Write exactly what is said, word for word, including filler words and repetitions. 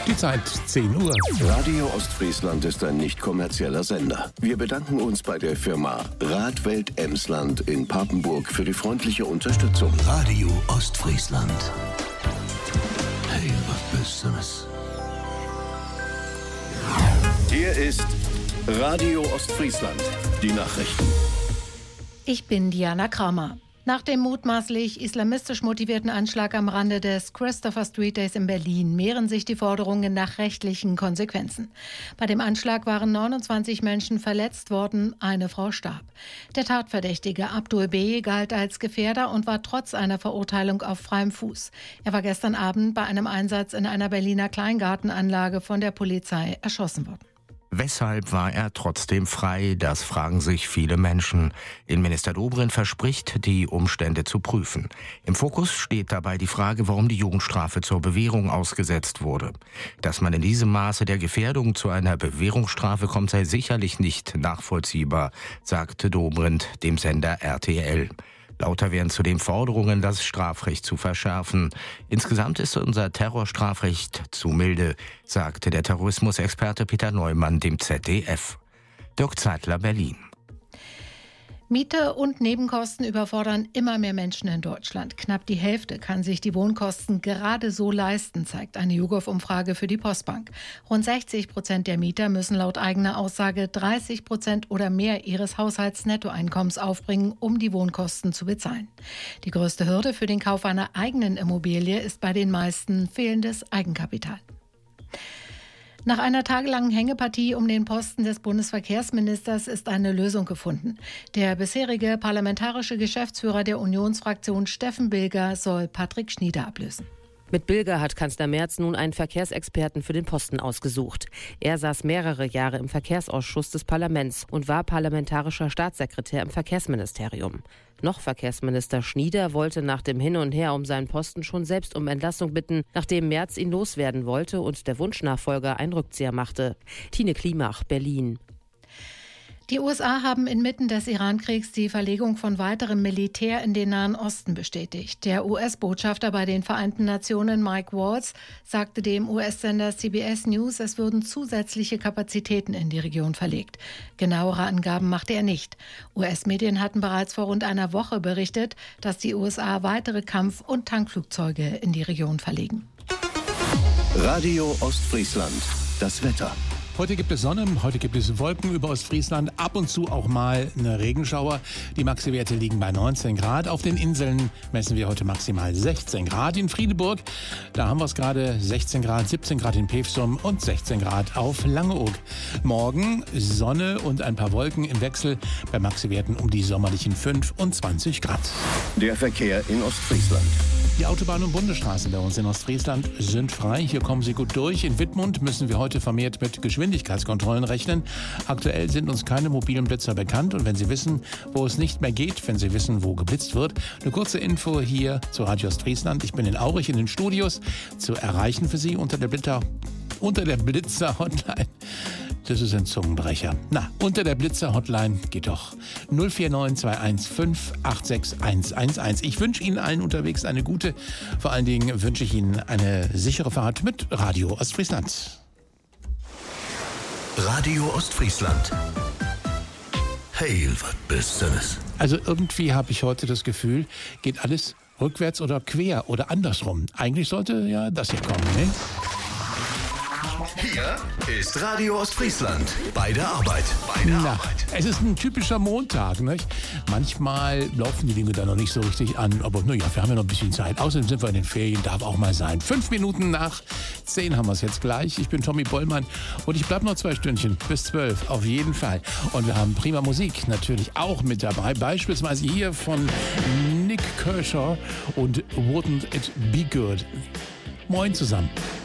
Die Zeit zehn Uhr. Radio Ostfriesland ist ein nicht kommerzieller Sender. Wir bedanken uns bei der Firma Radwelt Emsland in Papenburg für die freundliche Unterstützung. Radio Ostfriesland. Hey, was bist du das? Hier ist Radio Ostfriesland. Die Nachrichten. Ich bin Diana Kramer. Nach dem mutmaßlich islamistisch motivierten Anschlag am Rande des Christopher Street Days in Berlin mehren sich die Forderungen nach rechtlichen Konsequenzen. Bei dem Anschlag waren neunundzwanzig Menschen verletzt worden, eine Frau starb. Der Tatverdächtige Abdul B. galt als Gefährder und war trotz einer Verurteilung auf freiem Fuß. Er war gestern Abend bei einem Einsatz in einer Berliner Kleingartenanlage von der Polizei erschossen worden. Weshalb war er trotzdem frei? Das fragen sich viele Menschen. Innenminister Dobrindt verspricht, die Umstände zu prüfen. Im Fokus steht dabei die Frage, warum die Jugendstrafe zur Bewährung ausgesetzt wurde. Dass man in diesem Maße der Gefährdung zu einer Bewährungsstrafe kommt, sei sicherlich nicht nachvollziehbar, sagte Dobrindt dem Sender R T L. Lauter werden zudem Forderungen, das Strafrecht zu verschärfen. Insgesamt ist unser Terrorstrafrecht zu milde, sagte der Terrorismusexperte Peter Neumann dem Z D F. Dirk Zeitler, Berlin. Miete und Nebenkosten überfordern immer mehr Menschen in Deutschland. Knapp die Hälfte kann sich die Wohnkosten gerade so leisten, zeigt eine YouGov-Umfrage für die Postbank. Rund sechzig Prozent der Mieter müssen laut eigener Aussage dreißig Prozent oder mehr ihres Haushaltsnettoeinkommens aufbringen, um die Wohnkosten zu bezahlen. Die größte Hürde für den Kauf einer eigenen Immobilie ist bei den meisten fehlendes Eigenkapital. Nach einer tagelangen Hängepartie um den Posten des Bundesverkehrsministers ist eine Lösung gefunden. Der bisherige parlamentarische Geschäftsführer der Unionsfraktion Steffen Bilger soll Patrick Schnieder ablösen. Mit Bilger hat Kanzler Merz nun einen Verkehrsexperten für den Posten ausgesucht. Er saß mehrere Jahre im Verkehrsausschuss des Parlaments und war parlamentarischer Staatssekretär im Verkehrsministerium. Noch Verkehrsminister Schnieder wollte nach dem Hin und Her um seinen Posten schon selbst um Entlassung bitten, nachdem Merz ihn loswerden wollte und der Wunschnachfolger einen Rückzieher machte. Tine Klimach, Berlin. Die U S A haben inmitten des Iran-Kriegs die Verlegung von weiterem Militär in den Nahen Osten bestätigt. Der U S-Botschafter bei den Vereinten Nationen, Mike Waltz, sagte dem U S-Sender C B S News, es würden zusätzliche Kapazitäten in die Region verlegt. Genauere Angaben machte er nicht. U S-Medien hatten bereits vor rund einer Woche berichtet, dass die U S A weitere Kampf- und Tankflugzeuge in die Region verlegen. Radio Ostfriesland. Das Wetter. Heute gibt es Sonne, heute gibt es Wolken über Ostfriesland, ab und zu auch mal eine Regenschauer. Die Maxi-Werte liegen bei neunzehn Grad. Auf den Inseln messen wir heute maximal sechzehn Grad. In Friedeburg, da haben wir es gerade, sechzehn Grad, siebzehn Grad in Pevsum und sechzehn Grad auf Langeoog. Morgen Sonne und ein paar Wolken im Wechsel, bei Maxi-Werten um die sommerlichen fünfundzwanzig Grad. Der Verkehr in Ostfriesland. Die Autobahnen und Bundesstraßen bei uns in Ostfriesland sind frei. Hier kommen sie gut durch. In Wittmund müssen wir heute vermehrt mit Geschwindigkeitskontrollen rechnen. Aktuell sind uns keine mobilen Blitzer bekannt. Und wenn Sie wissen, wo es nicht mehr geht, wenn Sie wissen, wo geblitzt wird, eine kurze Info hier zu Radio Ostfriesland. Ich bin in Aurich in den Studios zu erreichen für Sie unter der Blitzer, unter der Blitzer-Hotline. Das ist ein Zungenbrecher. Na, unter der Blitzer-Hotline geht doch. null vier neun zwei eins fünf acht sechs eins eins eins. Ich wünsche Ihnen allen unterwegs eine gute, vor allen Dingen wünsche ich Ihnen eine sichere Fahrt mit Radio Ostfriesland. Radio Ostfriesland. Hey, was bist du das? Also irgendwie habe ich heute das Gefühl, geht alles rückwärts oder quer oder andersrum. Eigentlich sollte ja das hier kommen, ne? Hier ist Radio Ostfriesland. Bei der Arbeit. Bei der Na, Arbeit. es ist ein typischer Montag, nicht? Manchmal laufen die Dinge da noch nicht so richtig an, aber naja, wir haben ja noch ein bisschen Zeit. Außerdem sind wir in den Ferien, darf auch mal sein. Fünf Minuten nach zehn haben wir es jetzt gleich. Ich bin Tommy Bollmann und ich bleibe noch zwei Stündchen bis zwölf, auf jeden Fall. Und wir haben prima Musik natürlich auch mit dabei. Beispielsweise hier von Nick Kershaw und Wouldn't It Be Good. Moin zusammen.